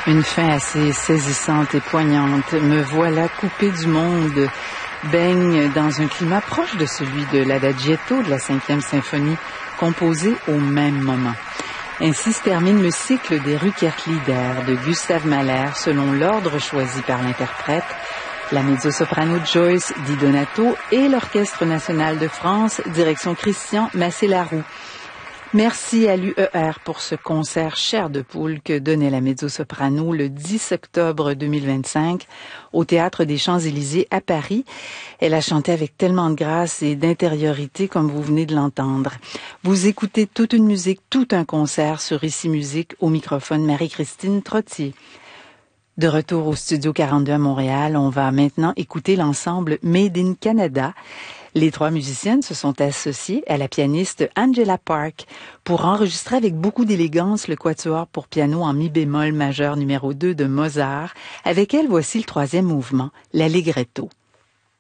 Une fin assez saisissante et poignante. Me voilà coupé du monde, baigne dans un climat proche de celui de l'Adagietto de la 5e symphonie, composé au même moment. Ainsi se termine le cycle des Rückert-Lieder de Gustav Mahler selon l'ordre choisi par l'interprète, la mezzo-soprano Joyce Di Donato et l'Orchestre national de France, direction Christian Massé-Laroux. Merci à l'UER pour ce concert chair de poule que donnait la mezzo-soprano le 10 octobre 2025 au Théâtre des Champs-Élysées à Paris. Elle a chanté avec tellement de grâce et d'intériorité comme vous venez de l'entendre. Vous écoutez toute une musique, tout un concert sur Ici Musique au microphone Marie-Christine Trottier. De retour au Studio 42 à Montréal, on va maintenant écouter l'ensemble Made in Canada. Les trois musiciennes se sont associées à la pianiste Angela Park pour enregistrer avec beaucoup d'élégance le quatuor pour piano en mi bémol majeur numéro 2 de Mozart. Avec elle, voici le troisième mouvement, l'Allegretto.